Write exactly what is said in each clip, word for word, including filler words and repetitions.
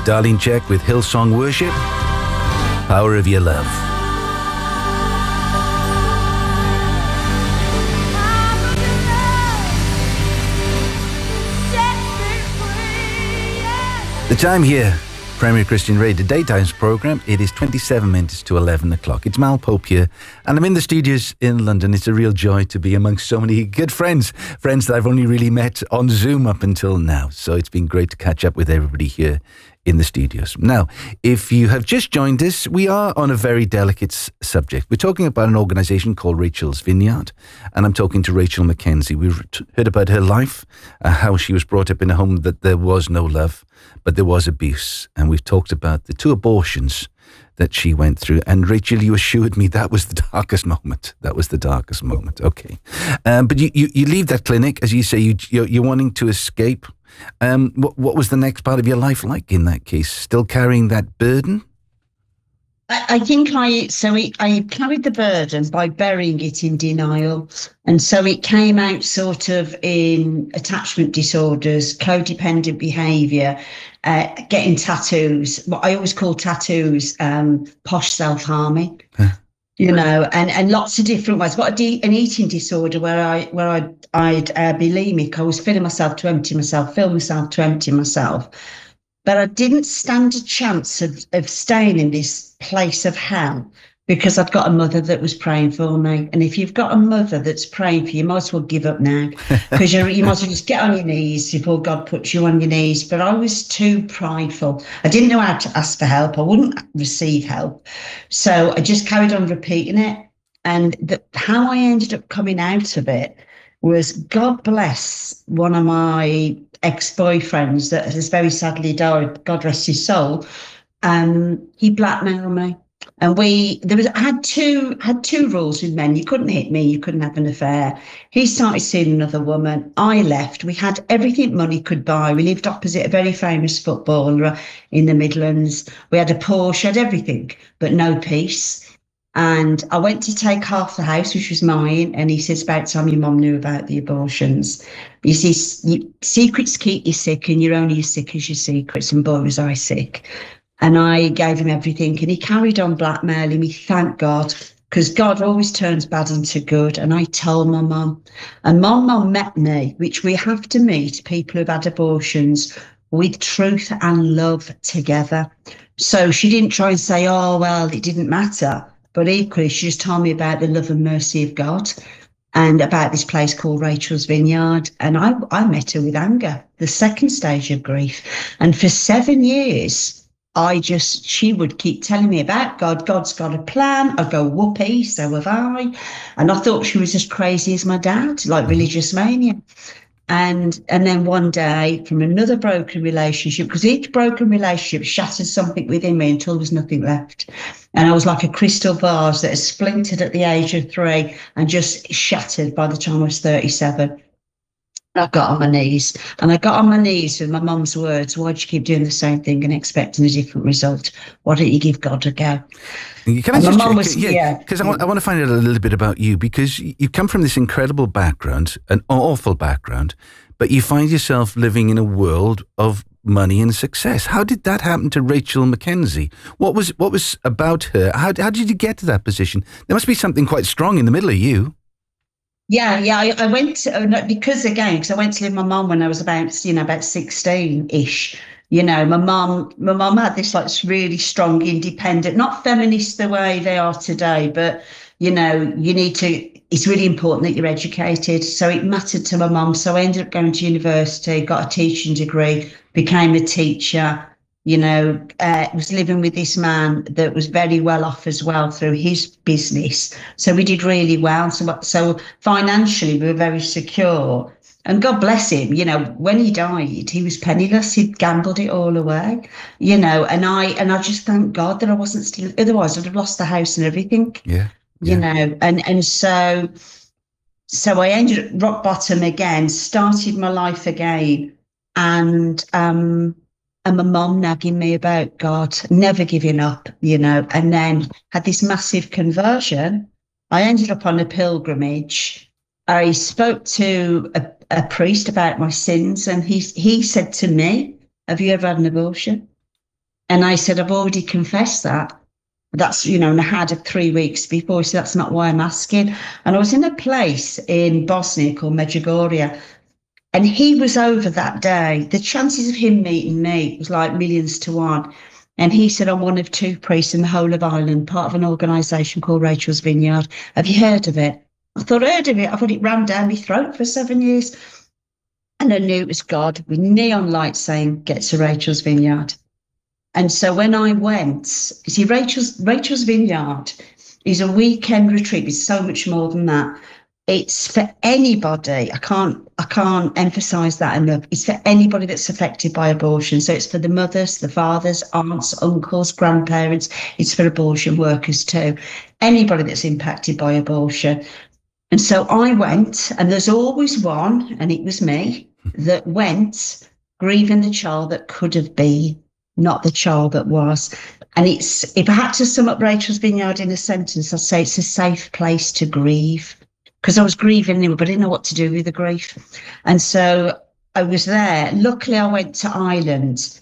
Darlene Zschech with Hillsong Worship, Power of Your Love. The time here, Premier Christian Radio, the daytimes programme, it is twenty-seven minutes to eleven o'clock. It's Mal Pope here, and I'm in the studios in London. It's a real joy to be amongst so many good friends, friends that I've only really met on Zoom up until now. So it's been great to catch up with everybody here in the studios. Now, if you have just joined us, we are on a very delicate s- subject. We're talking about an organisation called Rachel's Vineyard, and I'm talking to Rachel Mackenzie. We've t- heard about her life, uh, how she was brought up in a home that there was no love, but there was abuse. And we've talked about the two abortions that she went through. And Rachel, you assured me that was the darkest moment. That was the darkest moment. Okay. Um, but you, you, you leave that clinic, as you say, you, you're, you're wanting to escape. Um, what, what was the next part of your life like in that case? Still carrying that burden? I, I think I, so it, I carried the burden by burying it in denial. And so it came out sort of in attachment disorders, codependent behaviour, uh, getting tattoos, what I always call tattoos, um, posh self-harming. Huh. You know, and, and lots of different ways. Got a de- an eating disorder where I where I I'd uh, bulimic. I was filling myself to empty myself, fill myself to empty myself. But I didn't stand a chance of, of staying in this place of hell because I'd got a mother that was praying for me. And if you've got a mother that's praying for you, you might as well give up now because you you might as well just get on your knees before God puts you on your knees. But I was too prideful. I didn't know how to ask for help. I wouldn't receive help. So I just carried on repeating it. And the, how I ended up coming out of it was, God bless one of my ex-boyfriends that has very sadly died, God rest his soul. Um, he blackmailed me. And we, there was, I had two, had two rules with men. You couldn't hit me. You couldn't have an affair. He started seeing another woman. I left. We had everything money could buy. We lived opposite a very famous footballer in the Midlands. We had a Porsche, had everything, but no peace. And I went to take half the house, which was mine. And he says, about time your mum knew about the abortions. You see, you, secrets keep you sick, and you're only as sick as your secrets. And boy, was I sick. And I gave him everything, and he carried on blackmailing me, thank God, because God always turns bad into good. And I told my mum, and my mum met me, which we have to meet people who've had abortions with truth and love together. So she didn't try and say, oh, well, it didn't matter. But equally, she just told me about the love and mercy of God and about this place called Rachel's Vineyard. And I, I met her with anger, the second stage of grief. And for seven years, I just, she would keep telling me about God. God's got a plan. I go, whoopee, so have I. And I thought she was as crazy as my dad, like religious mania. And and then one day, from another broken relationship, because each broken relationship shattered something within me until there was nothing left. And I was like a crystal vase that had splintered at the age of three and just shattered by the time I was thirty-seven. I got on my knees, and I got on my knees with my mum's words. Why do you keep doing the same thing and expecting a different result? Why don't you give God a go? Can I just check? Was, yeah, because yeah. I, want, I want to find out a little bit about you, because you come from this incredible background, an awful background, but you find yourself living in a world of money and success. How did that happen to Rachel Mackenzie? What was what was about her? How, how did you get to that position? There must be something quite strong in the middle of you. Yeah, yeah, I, I went to, because again, because I went to live with my mum when I was about, you know, about sixteen-ish. You know, my mum, my mum had this like really strong, independent, not feminist the way they are today, but, you know, you need to, it's really important that you're educated. So it mattered to my mum. So I ended up going to university, got a teaching degree, became a teacher. You know, uh, was living with this man that was very well off as well through his business. So we did really well. So, so financially, we were very secure. And God bless him, you know, when he died, he was penniless. He'd gambled it all away, you know, and I and I just thank God that I wasn't still, otherwise I'd have lost the house and everything. Yeah. yeah. You know, and, and so, so I ended at rock bottom again, started my life again. And, um, and my mum nagging me about God, never giving up, you know, and then had this massive conversion. I ended up on a pilgrimage. I spoke to a, a priest about my sins, and he he said to me, have you ever had an abortion? And I said, I've already confessed that. That's, you know, and I had it three weeks before. So that's not why I'm asking. And I was in a place in Bosnia called Medjugorje, and he was over that day. The chances of him meeting me was like millions to one. And he said, I'm one of two priests in the whole of Ireland, part of an organisation called Rachel's Vineyard. Have you heard of it? I thought, I heard of it. I've had it rammed down my throat for seven years. And I knew it was God with neon lights saying, get to Rachel's Vineyard. And so when I went, you see, Rachel's, Rachel's Vineyard is a weekend retreat. It's so much more than that. It's for anybody. I can't, I can't emphasize that enough. It's for anybody that's affected by abortion. So it's for the mothers, the fathers, aunts, uncles, grandparents. It's for abortion workers too. Anybody that's impacted by abortion. And so I went, and there's always one, and it was me, that went grieving the child that could have been, not the child that was. And it's, if I had to sum up Rachel's Vineyard in a sentence, I'd say it's a safe place to grieve. Because I was grieving anyway, but I didn't know what to do with the grief. And so I was there. Luckily, I went to Ireland.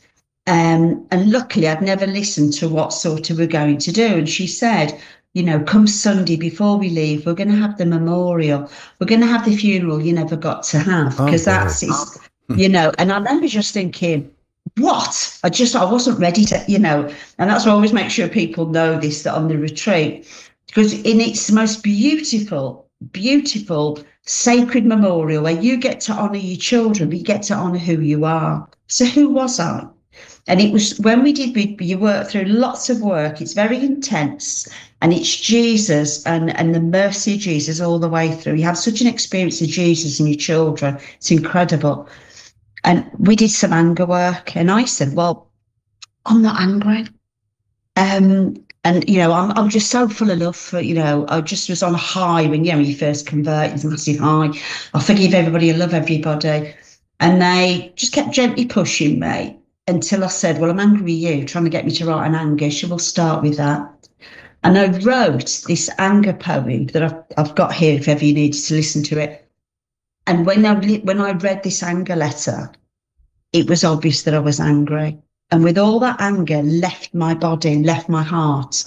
Um, and luckily, I'd never listened to what sort of we're going to do. And she said, you know, come Sunday before we leave, we're going to have the memorial. We're going to have the funeral you never got to have. Because oh, that's, it's, you know, and I remember just thinking, what? I just, I wasn't ready to, you know, and that's why I always make sure people know this, that on the retreat, because in its most beautiful, beautiful sacred memorial where you get to honour your children, but you get to honour who you are. So who was I? And it was when we did, we, you work through lots of work. It's very intense, and it's Jesus and, and the mercy of Jesus all the way through. You have such an experience of Jesus and your children. It's incredible. And we did some anger work, and I said, well, I'm not angry. Um, And, you know, I'm I'm just so full of love for, you know, I just was on a high when, you know, when you first convert, it's a massive high. I forgive everybody, I love everybody. And they just kept gently pushing me until I said, well, I'm angry with you, trying to get me to write an anger. So we'll start with that. And I wrote this anger poem that I've, I've got here if ever you needed to listen to it. And when I, when I read this anger letter, it was obvious that I was angry. And with all that anger left my body and left my heart,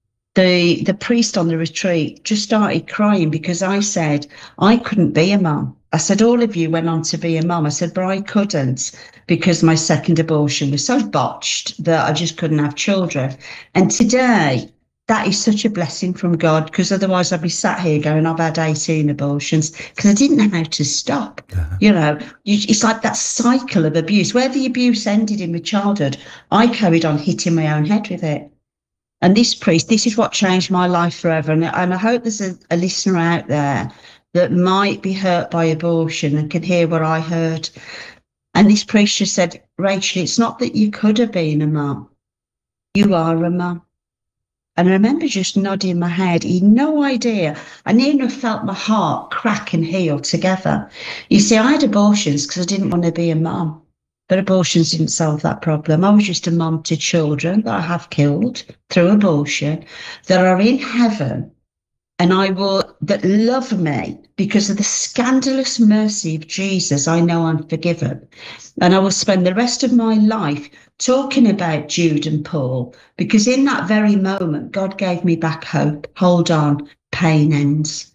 the the priest on the retreat just started crying because I said, I couldn't be a mum. I said, all of you went on to be a mum. I said, but I couldn't because my second abortion was so botched that I just couldn't have children. And today, that is such a blessing from God, because otherwise I'd be sat here going, I've had eighteen abortions, because I didn't know how to stop. Uh-huh. You know, you, it's like that cycle of abuse. Where the abuse ended in my childhood, I carried on hitting my own head with it. And this priest, this is what changed my life forever. And, and I hope there's a, a listener out there that might be hurt by abortion and can hear what I heard. And this priest just said, Rachel, it's not that you could have been a mum. You are a mum. And I remember just nodding my head. He had no idea. I nearly enough felt my heart crack and heal together. You see, I had abortions because I didn't want to be a mum. But abortions didn't solve that problem. I was just a mum to children that I have killed through abortion, that are in heaven, and I will, that love me because of the scandalous mercy of Jesus. I know I'm forgiven. And I will spend the rest of my life talking about Jude and Paul, because in that very moment, God gave me back hope. Hold on, pain ends.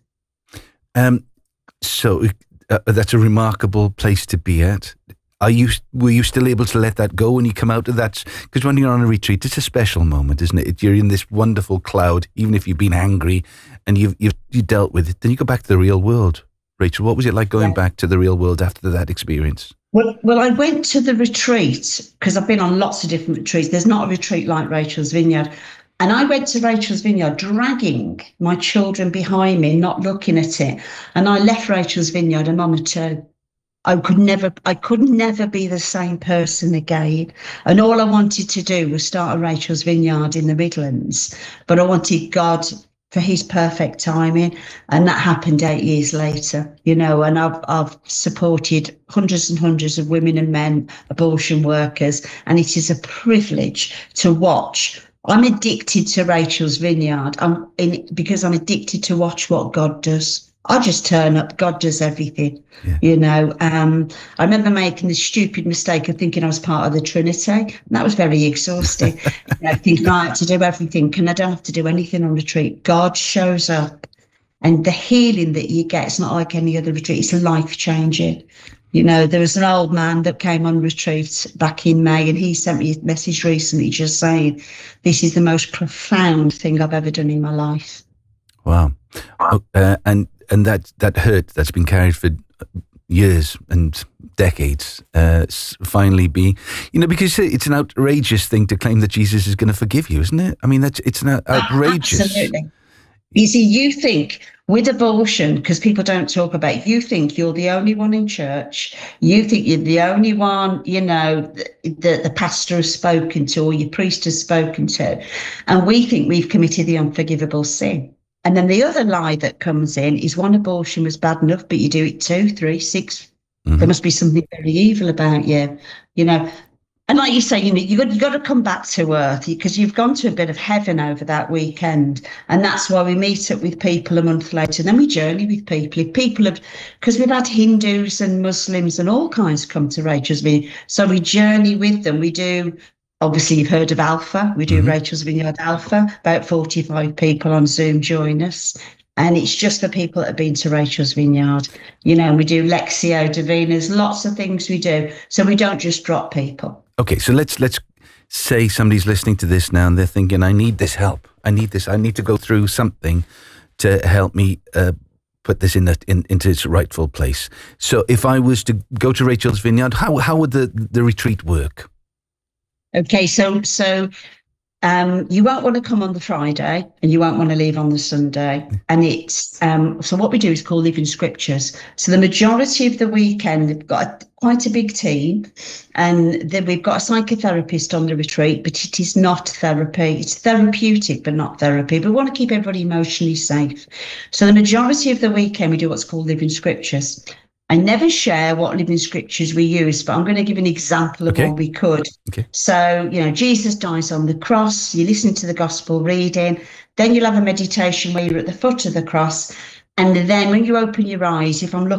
Um, so uh, that's a remarkable place to be at. Are you, were you still able to let that go when you come out of that? Because when you're on a retreat, it's a special moment, isn't it? You're in this wonderful cloud, even if you've been angry and you've, you've you dealt with it. Then you go back to the real world. Rachel, what was it like going yeah. back to the real world after that experience? Well, well, I went to the retreat because I've been on lots of different retreats. There's not a retreat like Rachel's Vineyard. And I went to Rachel's Vineyard dragging my children behind me, not looking at it. And I left Rachel's Vineyard a mum or two. I could never, I could never be the same person again. And all I wanted to do was start a Rachel's Vineyard in the Midlands. But I wanted God for his perfect timing. And that happened eight years later, you know, and I've, I've supported hundreds and hundreds of women and men, abortion workers. And it is a privilege to watch. I'm addicted to Rachel's Vineyard I'm in, because I'm addicted to watch what God does. I just turn up. God does everything, Yeah. you know. Um, I remember making the stupid mistake of thinking I was part of the Trinity. And that was very exhausting. You know, thinking I had to do everything, and I don't have to do anything on retreat. God shows up, and the healing that you get, it's not like any other retreat. It's life changing. You know, there was an old man that came on retreat back in May, and he sent me a message recently just saying, this is the most profound thing I've ever done in my life. Wow. Oh, uh, and and that, that hurt that's been carried for years and decades uh, finally be, you know, because it's an outrageous thing to claim that Jesus is going to forgive you, isn't it? I mean, that's it's an outrageous. Absolutely. You see, you think with abortion, because people don't talk about it, you think you're the only one in church. You think you're the only one, you know, that the pastor has spoken to or your priest has spoken to. And we think we've committed the unforgivable sin. And then the other lie that comes in is one abortion was bad enough, but you do it two, three, six. Mm-hmm. There must be something very evil about you, you know. And like you say, you know, you got you got to come back to earth because you've gone to a bit of heaven over that weekend, and that's why we meet up with people a month later. And then we journey with people. If people have, because we've had Hindus and Muslims and all kinds come to Rachel's Vineyard, so we journey with them. We do. Obviously, you've heard of Alpha. We do mm-hmm. Rachel's Vineyard Alpha. About forty-five people on Zoom join us. And it's just for people that have been to Rachel's Vineyard. You know, we do Lectio Divina. There's lots of things we do. So we don't just drop people. Okay, so let's let's say somebody's listening to this now and they're thinking, I need this help. I need this. I need to go through something to help me uh, put this in, the, in into its rightful place. So if I was to go to Rachel's Vineyard, how how would the, the retreat work? Okay, so so um, you won't want to come on the Friday and you won't want to leave on the Sunday. And it's um, so what we do is call Living Scriptures. So the majority of the weekend, we've got a, quite a big team, and then we've got a psychotherapist on the retreat, but it is not therapy. It's therapeutic, but not therapy. But we want to keep everybody emotionally safe. So the majority of the weekend, we do what's called Living Scriptures. I never share what living scriptures we use, but I'm going to give an example of okay. what we could. Okay. So, you know, Jesus dies on the cross, you listen to the gospel reading, then you'll have a meditation where you're at the foot of the cross. And then when you open your eyes, if I'm looking